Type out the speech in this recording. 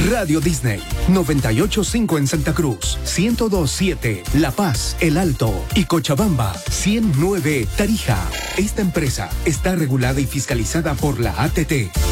Radio Disney, 98.5 en Santa Cruz, 102.7 La Paz, El Alto y Cochabamba, 100.9 Tarija. Esta empresa está regulada y fiscalizada por la ATT.